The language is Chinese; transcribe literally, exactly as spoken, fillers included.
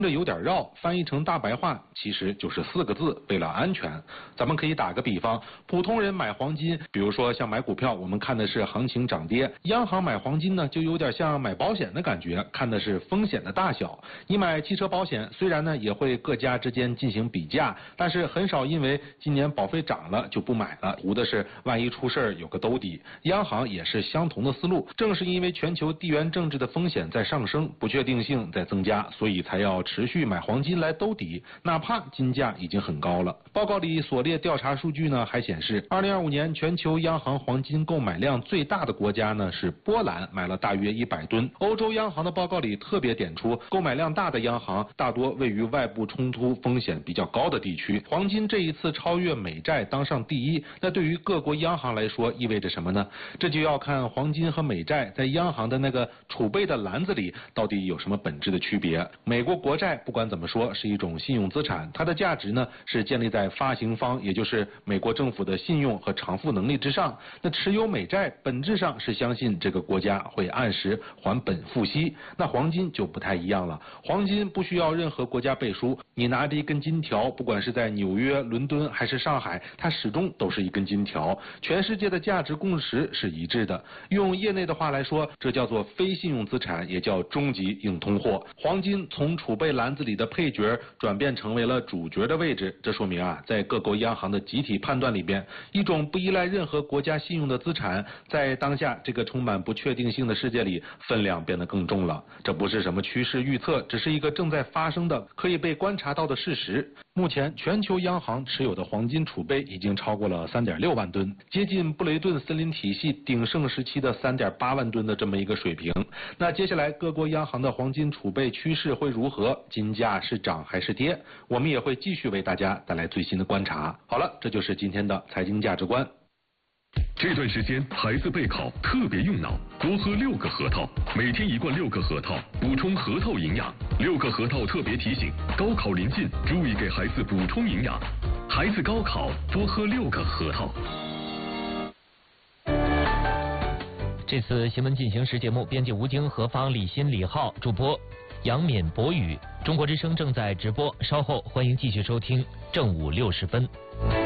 这有点绕，翻译成大白话其实就是四个字：为了安全。咱们可以打个比方，普通人买黄金，比如说像买股票，我们看的是行情涨跌；央行买黄金呢，就有点像买保险的感觉，看的是风险的大小。你买汽车保险，虽然呢也会各家之间进行比价，但是很少因为今年保费涨了就不买了，图的是万一出事儿有个兜底。央行也是相同的思路，正是因为全球地缘政治的风险在上升，不确定性在增加，所以才要持续买黄金来兜底，哪怕金价已经很高了。报告里所列调查数据呢，还显示，二零二五年全球央行黄金购买量最大的国家呢是波兰，买了大约一百吨。欧洲央行的报告里特别点出，购买量大的央行大多位于外部冲突风险比较高的地区。黄金这一次超越美债当上第一，那对于各国央行来说意味着什么呢？这就要看黄金和美债在央行的那个储备的篮子里到底有什么本质的区别。美国国债不管怎么说是一种信用资产，它的价值呢是建立在发行方，也就是美国政府的信用和偿付能力之上。那持有美债本质上是相信这个国家会按时还本付息。那黄金就不太一样了，黄金不需要任何国家背书，你拿着一根金条，不管是在纽约、伦敦还是上海，它始终都是一根金条。全世界的价值共识是一致的。用业内的话来说，这叫做非信用资产，也叫终极硬通货。黄金从储备篮子里的配角转变成为了主角的位置，这说明啊，在各国央行的集体判断里边，一种不依赖任何国家信用的资产，在当下这个充满不确定性的世界里，分量变得更重了。这不是什么趋势预测，只是一个正在发生的、可以被观察到的事实。目前，全球央行持有的黄金储备已经超过了三点六万吨，接近布雷顿森林体系鼎盛时期的三点八万吨的这么一个水平。那接下来各国央行的黄金储备趋势会如何？金价是涨还是跌？我们也会继续为大家带来最新的观察。好了，这就是今天的财经价值观。 这段时间孩子备考特别用脑，多喝六个核桃，每天一罐六个核桃，补充核桃营养。六个核桃特别提醒，高考临近，注意给孩子补充营养。孩子高考多喝六个核桃。 这次新闻进行时节目，编辑吴京、何芳、李欣、李浩，主播杨敏、博宇。中国之声正在直播，稍后欢迎继续收听正午六时分。